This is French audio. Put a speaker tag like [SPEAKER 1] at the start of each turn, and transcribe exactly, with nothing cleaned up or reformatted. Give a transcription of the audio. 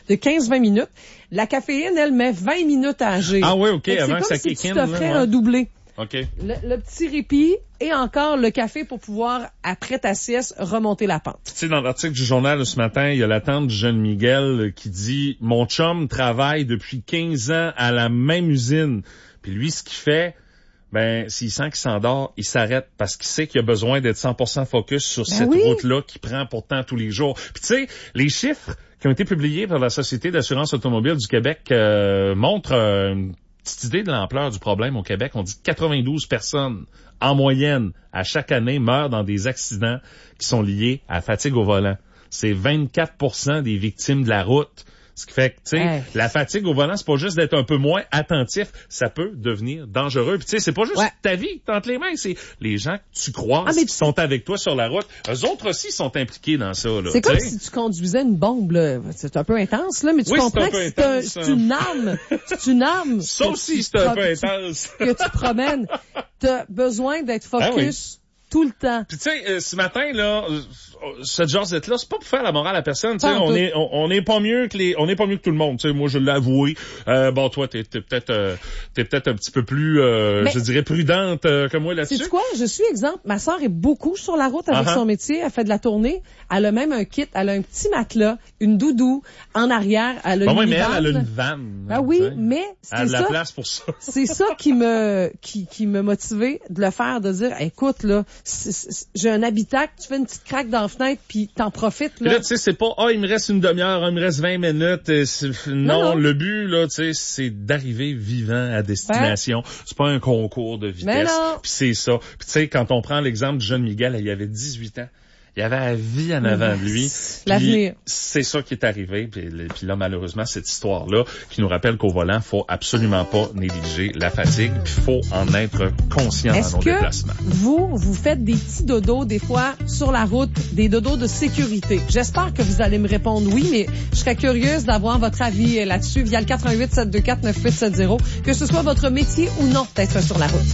[SPEAKER 1] de quinze à vingt minutes. La caféine, elle, met vingt minutes à agir.
[SPEAKER 2] Ah oui, OK, avant que ça
[SPEAKER 1] kick in. C'est
[SPEAKER 2] kick
[SPEAKER 1] comme si tu t'offrais
[SPEAKER 2] ouais.
[SPEAKER 1] un doublé.
[SPEAKER 2] OK.
[SPEAKER 1] Le, le petit répit et encore le café pour pouvoir, après ta sieste, remonter la pente.
[SPEAKER 2] Tu sais, dans l'article du journal de ce matin, il y a la tante du jeune Miguel qui dit « Mon chum travaille depuis quinze ans à la même usine. » Puis lui, ce qu'il fait, ben, s'il sent qu'il s'endort, il s'arrête parce qu'il sait qu'il a besoin d'être cent pour cent focus sur
[SPEAKER 1] Ben
[SPEAKER 2] cette
[SPEAKER 1] oui.
[SPEAKER 2] route-là qu'il prend pourtant tous les jours. Puis tu sais, les chiffres qui ont été publiés par la Société d'assurance automobile du Québec euh, montrent euh, une petite idée de l'ampleur du problème au Québec. On dit que quatre-vingt-douze personnes, en moyenne, à chaque année, meurent dans des accidents qui sont liés à la fatigue au volant. C'est vingt-quatre pour cent des victimes de la route. Ce qui fait que, tu sais, hey. la fatigue au volant, c'est pas juste d'être un peu moins attentif, ça peut devenir dangereux. Puis tu sais, c'est pas juste ouais. ta vie entre les mains, c'est les gens que tu croises ah, qui tu... sont avec toi sur la route. Eux autres aussi sont impliqués dans ça, là.
[SPEAKER 1] C'est
[SPEAKER 2] t'sais.
[SPEAKER 1] comme si tu conduisais une bombe, là. C'est un peu intense, là, mais tu
[SPEAKER 2] oui,
[SPEAKER 1] comprends
[SPEAKER 2] c'est
[SPEAKER 1] que c'est, un, c'est une arme. C'est une arme.
[SPEAKER 2] Ça aussi, c'est un peu intense.
[SPEAKER 1] Que tu promènes. T'as besoin d'être focus. Ah oui. Tout le temps.
[SPEAKER 2] Puis tu sais, euh, ce matin là, euh, cette Georgette-là, c'est pas pour faire la morale à personne. Tu sais, on est, on, on est pas mieux que les, on est pas mieux que tout le monde. Tu sais, moi je l'ai avoué. Euh, bon, toi, t'es, t'es peut-être, euh, t'es peut-être un petit peu plus, euh, mais, je dirais prudente euh, que moi là-dessus.
[SPEAKER 1] C'est quoi? Je suis exemple. Ma sœur est beaucoup sur la route avec uh-huh. son métier. Elle fait de la tournée. Elle a même un kit. Elle a un petit matelas, une doudou en arrière. Elle a
[SPEAKER 2] bon,
[SPEAKER 1] une
[SPEAKER 2] oui,
[SPEAKER 1] mais
[SPEAKER 2] elle, elle a une vanne.
[SPEAKER 1] Ah oui, mais c'est
[SPEAKER 2] elle a de
[SPEAKER 1] ça.
[SPEAKER 2] la place pour ça.
[SPEAKER 1] C'est ça qui me, qui, qui me motivait de le faire, de dire, écoute là, c'est, c'est, j'ai un habitacle, tu fais une petite craque dans la fenêtre puis t'en profites là.
[SPEAKER 2] Là, tu sais, c'est pas ah, oh, il me reste une demi-heure, oh, il me reste vingt minutes. Non, non, non, le but là, tu sais, c'est d'arriver vivant à destination. Ben, c'est pas un concours de vitesse. Puis c'est ça. Puis tu sais, quand on prend l'exemple du jeune Miguel, il avait dix-huit ans. Il y avait la vie en avant de lui.
[SPEAKER 1] L'avenir.
[SPEAKER 2] C'est ça qui est arrivé. Puis, puis là, malheureusement, cette histoire-là qui nous rappelle qu'au volant, faut absolument pas négliger la fatigue. Puis faut en être conscient
[SPEAKER 1] Est-ce
[SPEAKER 2] dans nos
[SPEAKER 1] que
[SPEAKER 2] déplacements.
[SPEAKER 1] Vous, vous faites des petits dodos des fois sur la route, des dodos de sécurité. J'espère que vous allez me répondre oui, mais je serais curieuse d'avoir votre avis là-dessus via le quatre un huit sept deux quatre neuf huit sept zéro, que ce soit votre métier ou non d'être sur la route.